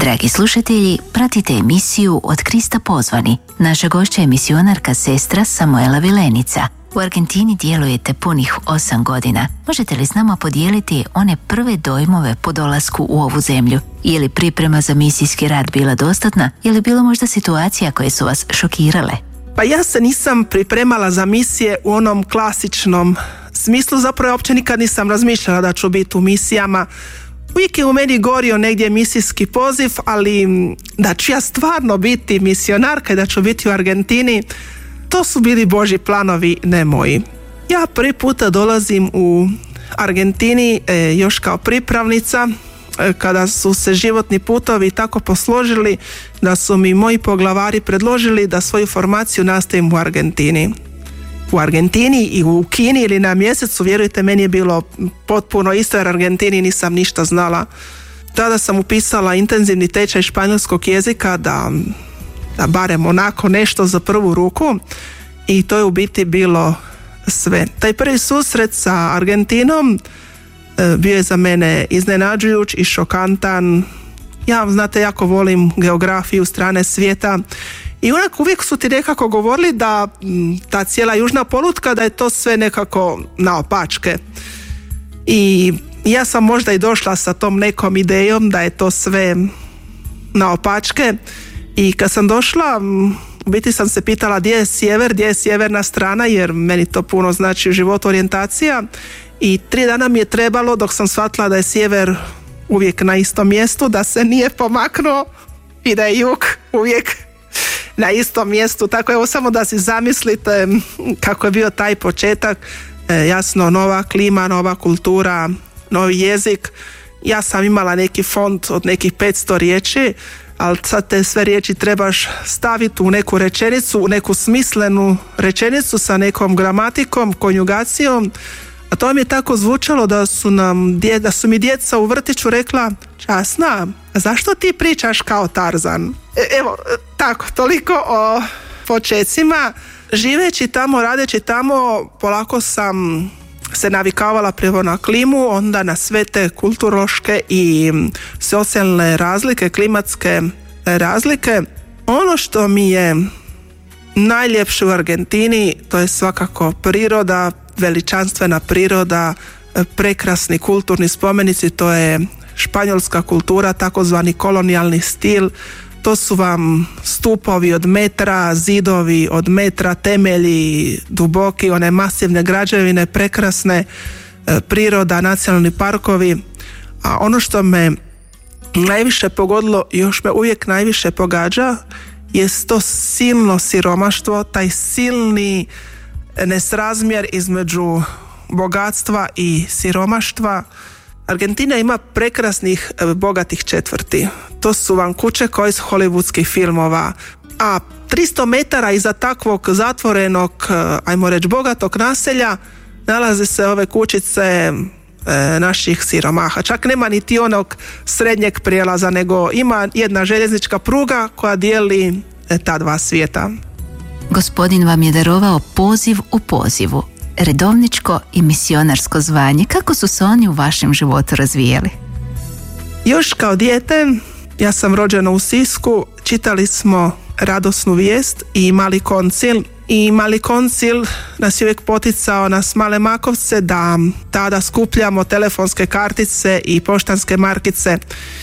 Dragi slušatelji, pratite emisiju Od Krista pozvani. Naša gošća je misionarka sestra Samuela Vilenica. U Argentini djelujete punih 8 godina. Možete li s nama podijeliti one prve dojmove po dolasku u ovu zemlju? Je li priprema za misijski rad bila dostatna? Je li bilo možda situacija koje su vas šokirale? Pa ja se nisam pripremala za misije u onom klasičnom smislu, zapravo ja uopće nikad nisam razmišljala da ću biti u misijama. Uvijek je u meni gorio negdje misijski poziv, ali da ću ja stvarno biti misionarka i da ću biti u Argentini, to su bili Božji planovi, ne moji. Ja prvi puta dolazim u Argentini još kao pripravnica, kada su se životni putovi tako posložili da su mi moji poglavari predložili da svoju formaciju nastavim u Argentini. U Argentini i u Kini ili na mjesecu, vjerujte, meni je bilo potpuno isto jer Argentini nisam ništa znala. Tada sam upisala intenzivni tečaj španjolskog jezika da barem onako nešto za prvu ruku i to je u biti bilo sve. Taj prvi susret sa Argentinom bio je za mene iznenađujuć i šokantan. Ja, znate, jako volim geografiju, strane svijeta i onako uvijek su ti nekako govorili da ta cijela južna polutka, da je to sve nekako naopačke. I ja sam možda i došla sa tom nekom idejom da je to sve naopačke i kad sam došla, u biti sam se pitala gdje je sjever, gdje je sjeverna strana, jer meni to puno znači u životu orijentacija. I 3 dana mi je trebalo dok sam shvatila da je sjever uvijek na istom mjestu, da se nije pomaknuo i da je jug uvijek na istom mjestu. Tako evo, samo da si zamislite kako je bio taj početak. Jasno, nova klima, nova kultura, novi jezik. Ja sam imala neki font od nekih 500 riječi, ali sad te sve riječi trebaš staviti u neku rečenicu, u neku smislenu rečenicu sa nekom gramatikom, konjugacijom. A to mi je tako zvučalo da su mi djeca u vrtiću rekla: Časna, zašto ti pričaš kao Tarzan? Evo, tako, toliko o počecima. Živeći tamo, radeći tamo, polako sam se navikavala prvo na klimu, onda na sve te kulturološke i socijalne razlike, klimatske razlike. Ono što mi je najljepše u Argentini, to je svakako priroda, veličanstvena priroda, prekrasni kulturni spomenici, to je španjolska kultura, takozvani kolonijalni stil. To su vam stupovi od metra, zidovi od metra, temelji duboki, one masivne građevine, prekrasne, priroda, nacionalni parkovi. A ono što me najviše pogodilo, još me uvijek najviše pogađa, je to silno siromaštvo, taj silni nesrazmjer između bogatstva i siromaštva. Argentina ima prekrasnih, bogatih četvrti. To su vam kuće kao iz hollywoodskih filmova. A 300 metara iza takvog zatvorenog, ajmo reći, bogatog naselja nalaze se ove kućice naših siromaha. Čak nema niti onog srednjeg prijelaza, nego ima jedna željeznička pruga koja dijeli ta dva svijeta. Gospodin vam je darovao poziv u pozivu, redovničko i misionarsko zvanje. Kako su se oni u vašem životu razvijali? Još kao dijete, ja sam rođena u Sisku, čitali smo Radosnu vijest i Mali koncil. I Mali koncil nas je uvijek poticao, nas male makovce, da tada skupljamo telefonske kartice i poštanske markice.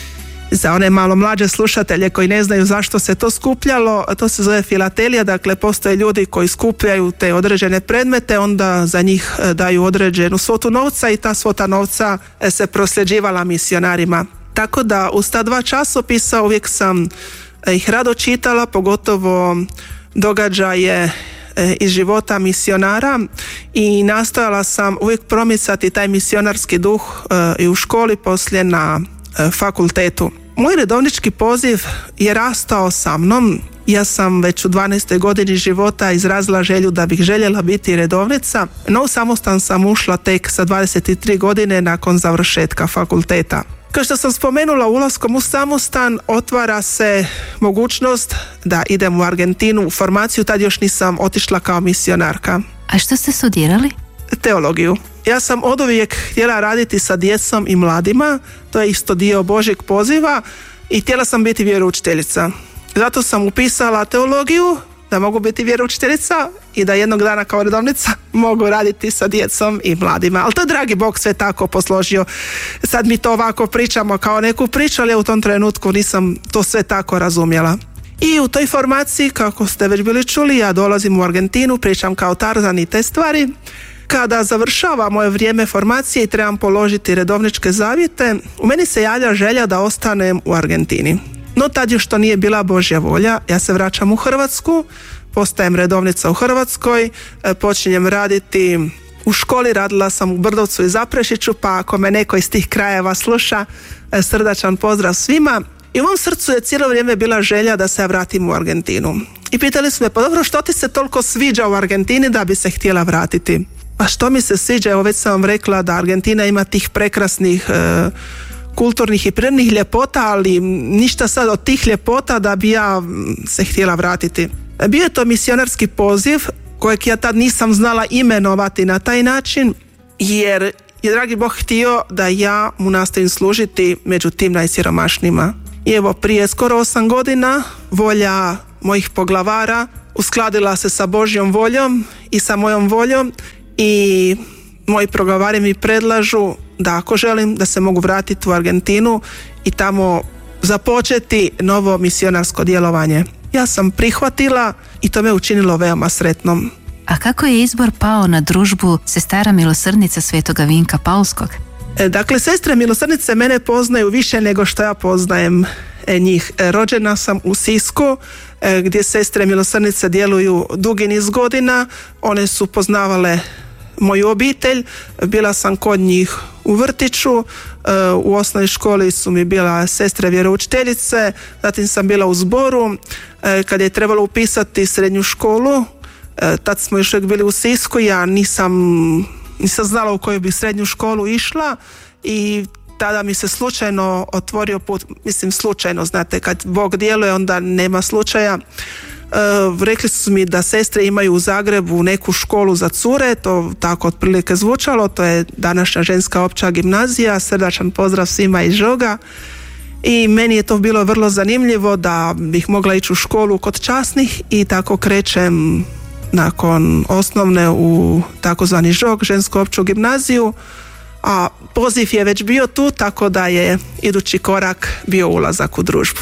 Za one malo mlađe slušatelje koji ne znaju zašto se to skupljalo, to se zove filatelija, dakle postoje ljudi koji skupljaju te određene predmete, onda za njih daju određenu svotu novca i ta svota novca se prosljeđivala misionarima. Tako da uz ta 2 časopisa uvijek sam ih rado čitala, pogotovo događaje iz života misionara, i nastojala sam uvijek promicati taj misionarski duh i u školi, poslije na fakultetu. Moj redovnički poziv je rastao sa mnom. Ja sam već u 12. godini života izrazila želju da bih željela biti redovnica, no u samostan sam ušla tek sa 23 godine nakon završetka fakulteta. Kao što sam spomenula, ulaskom u samostan otvara se mogućnost da idem u Argentinu u formaciju. Tad još nisam otišla kao misionarka. A što ste studirali? Teologiju. Ja sam oduvijek htjela raditi sa djecom i mladima, to je isto dio Božjeg poziva, i htjela sam biti vjeroučiteljica. Zato sam upisala teologiju, da mogu biti vjeroučiteljica i da jednog dana kao redovnica mogu raditi sa djecom i mladima. Ali to je dragi Bog sve tako posložio. Sad mi to ovako pričamo kao neku priču, ali ja u tom trenutku nisam to sve tako razumjela. I u toj formaciji, kako ste već bili čuli, ja dolazim u Argentinu, pričam kao Tarzan i te stvari. Kada završava moje vrijeme formacije i trebam položiti redovničke zavjete, u meni se javlja želja da ostanem u Argentini. No tad još to nije bila Božja volja, ja se vraćam u Hrvatsku, postajem redovnica u Hrvatskoj, počinjem raditi u školi, radila sam u Brdovcu i Zaprešiću, pa ako me neko iz tih krajeva sluša, srdačan pozdrav svima. I u mom srcu je cijelo vrijeme bila želja da se ja vratim u Argentinu. I pitali su me, pa dobro, što ti se toliko sviđa u Argentini da bi se htjela vratiti? A što mi se sviđa, evo već sam vam rekla da Argentina ima tih prekrasnih kulturnih i prirodnih ljepota, ali ništa sad od tih ljepota da bi ja se htjela vratiti. Bio je to misionarski poziv kojeg ja tad nisam znala imenovati na taj način, jer je dragi Bog htio da ja mu nastavim služiti među tim najsiromašnijima. I evo, prije skoro 8 godina volja mojih poglavara uskladila se sa Božjom voljom i sa mojom voljom i moji poglavari mi predlažu da ako želim da se mogu vratiti u Argentinu i tamo započeti novo misionarsko djelovanje. Ja sam prihvatila i to me učinilo veoma sretnom. A kako je izbor pao na družbu sestara milosrdnica Svetoga Vinka Paulskog? Dakle, sestre milosrdnice mene poznaju više nego što ja poznajem njih. Rođena sam u Sisku, gdje sestre milosrdnice djeluju dugi niz godina. One su poznavale moju obitelj, bila sam kod njih u vrtiću, u osnovnoj školi su mi bila sestre vjeroučiteljice, zatim sam bila u zboru, kad je trebalo upisati srednju školu, tad smo još uvijek bili u Sisku, ja nisam znala u koju bi srednju školu išla i tada mi se slučajno otvorio put, mislim slučajno, znate, kad Bog djeluje onda nema slučaja. Rekli su mi da sestre imaju u Zagrebu neku školu za cure, to tako otprilike zvučalo, to je današnja ženska opća gimnazija, srdačan pozdrav svima iz Žoga. I meni je to bilo vrlo zanimljivo da bih mogla ići u školu kod časnih i tako krećem nakon osnovne u takozvani Žog, žensku opću gimnaziju, a poziv je već bio tu, tako da je idući korak bio ulazak u družbu.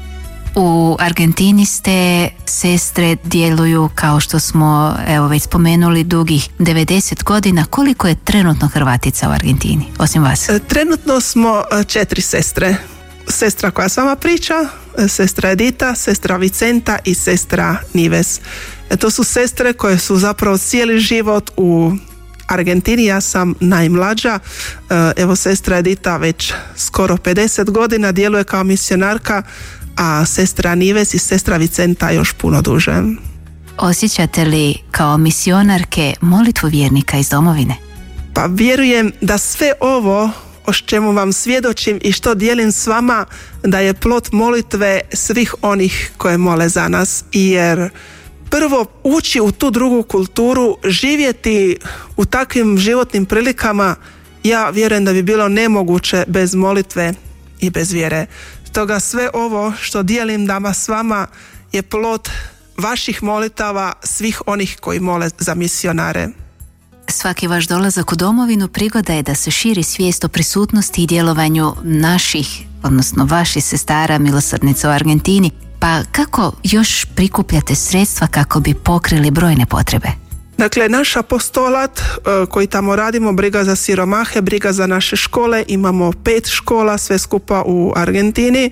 U Argentini ste, sestre djeluju, kao što smo evo već spomenuli, dugih 90 godina. Koliko je trenutno Hrvatica u Argentini, osim vas? Trenutno smo 4 sestre. Sestra koja s vama priča, sestra Edita, sestra Vicenta i sestra Nives. To su sestre koje su zapravo cijeli život u Argentini, ja sam najmlađa. Evo, sestra Edita već skoro 50 godina djeluje kao misionarka, a sestra Nives i sestra Vicenta još puno duže. Osjećate li kao misionarke molitvu vjernika iz domovine? Pa vjerujem da sve ovo o čemu vam svjedočim i što dijelim s vama, da je plod molitve svih onih koje mole za nas, jer prvo ući u tu drugu kulturu, živjeti u takvim životnim prilikama, ja vjerujem da bi bilo nemoguće bez molitve i bez vjere. Stoga sve ovo što dijelim danas s vama je plod vaših molitava, svih onih koji mole za misionare. Svaki vaš dolazak u domovinu prigoda je da se širi svijest o prisutnosti i djelovanju naših, odnosno vaših sestara milosrdnica u Argentini. Pa kako još prikupljate sredstva kako bi pokrili brojne potrebe? Dakle, naš apostolat koji tamo radimo, briga za siromahe, briga za naše škole, imamo 5 škola sve skupa u Argentini,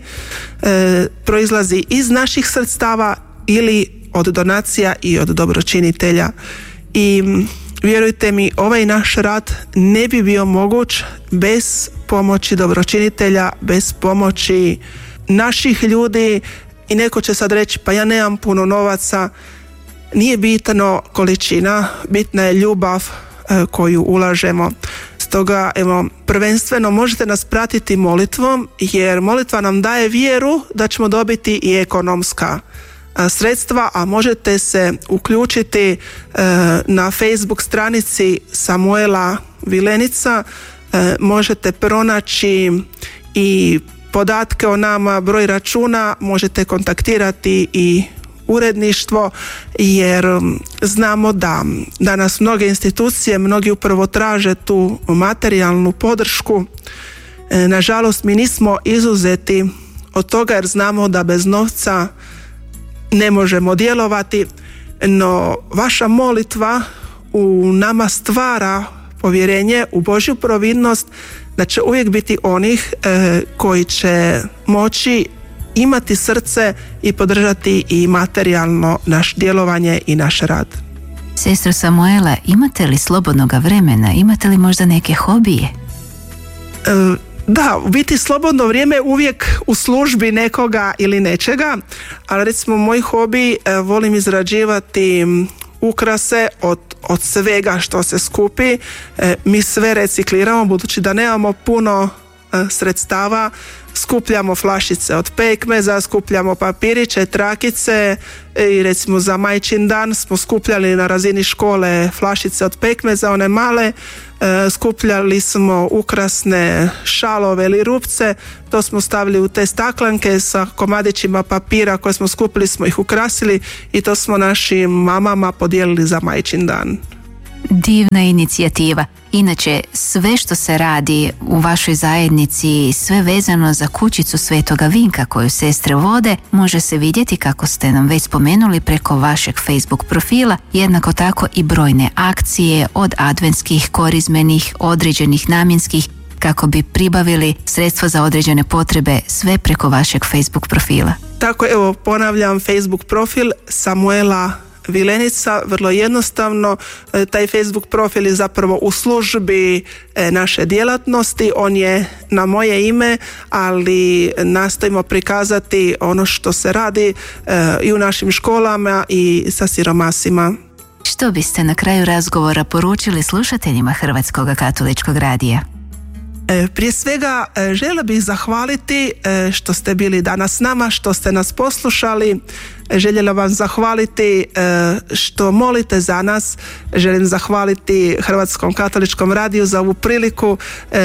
proizlazi iz naših sredstava ili od donacija i od dobročinitelja. I vjerujte mi, ovaj naš rad ne bi bio moguć bez pomoći dobročinitelja, bez pomoći naših ljudi. I neko će sad reći, pa ja nemam puno novaca. Nije bitno količina, bitna je ljubav koju ulažemo. Stoga, evo, prvenstveno možete nas pratiti molitvom, jer molitva nam daje vjeru da ćemo dobiti i ekonomska sredstva, a možete se uključiti na Facebook stranici Samuela Vilenica, možete pronaći i podatke o nama, broj računa, možete kontaktirati i uredništvo, jer znamo da danas mnoge institucije, mnogi upravo traže tu materijalnu podršku. Nažalost, mi nismo izuzeti od toga, jer znamo da bez novca ne možemo djelovati, no vaša molitva u nama stvara povjerenje u Božju providnost, da će uvijek biti onih koji će moći imati srce i podržati i materijalno naš djelovanje i naš rad. Sestro Samuela, imate li slobodnoga vremena? Imate li možda neke hobije? Da, u biti slobodno vrijeme uvijek u službi nekoga ili nečega, ali recimo moj hobi, volim izrađivati ukrase od svega što se skupi. Mi sve recikliramo, budući da nemamo puno sredstava. Skupljamo flašice od pekmeza, skupljamo papiriće, trakice i recimo za Majčin dan smo skupljali na razini škole flašice od pekmeza, one male. Skupljali smo ukrasne šalove ili rupce, to smo stavili u te staklanke sa komadićima papira koje smo skupili, smo ih ukrasili i to smo našim mamama podijelili za Majčin dan. Divna inicijativa. Inače, sve što se radi u vašoj zajednici, sve vezano za kućicu Svetoga Vinka koju sestre vode, može se vidjeti, kako ste nam već spomenuli, preko vašeg Facebook profila, jednako tako i brojne akcije, od adventskih, korizmenih, određenih, namjenskih, kako bi pribavili sredstva za određene potrebe, sve preko vašeg Facebook profila. Tako, evo, ponavljam, Facebook profil Samuela Vilenica, vrlo jednostavno. Taj Facebook profil je zapravo u službi naše djelatnosti, on je na moje ime, ali nastojimo prikazati ono što se radi i u našim školama i sa siromasima. Što biste na kraju razgovora poručili slušateljima Hrvatskog katoličkog radija? Prije svega željela bih zahvaliti što ste bili danas s nama, što ste nas poslušali. Željela vam zahvaliti što molite za nas. Želim zahvaliti Hrvatskom katoličkom radiju za ovu priliku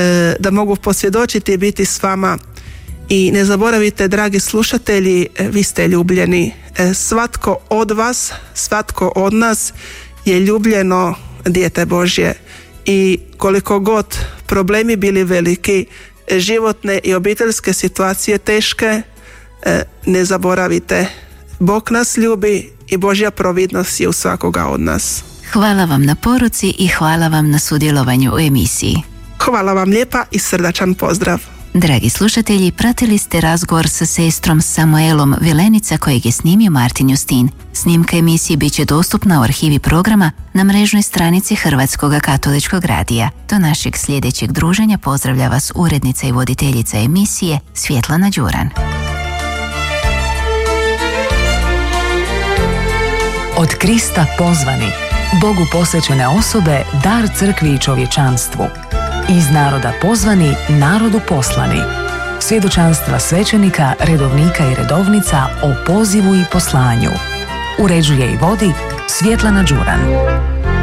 da mogu posvjedočiti i biti s vama. I ne zaboravite, dragi slušatelji, vi ste ljubljeni. Svatko od vas, svatko od nas je ljubljeno dijete Božje. I koliko god problemi bili veliki, životne i obiteljske situacije teške, ne zaboravite, Bog nas ljubi i Božja providnost je u svakoga od nas. Hvala vam na poruci i hvala vam na sudjelovanju u emisiji. Hvala vam lijepa i srdačan pozdrav. Dragi slušatelji, pratili ste razgovor sa sestrom Samuelom Vilenica kojeg je snimio Martin Justin. Snimka emisije bit će dostupna u arhivi programa na mrežnoj stranici Hrvatskog katoličkog radija. Do našeg sljedećeg druženja pozdravlja vas urednica i voditeljica emisije Svjetlana Đuran. Od Krista pozvani, Bogu posvećene osobe, dar crkvi i čovječanstvu. Iz naroda pozvani, narodu poslani. Svjedočanstva svećenika, redovnika i redovnica o pozivu i poslanju. Uređuje i vodi Svjetlana Đuran.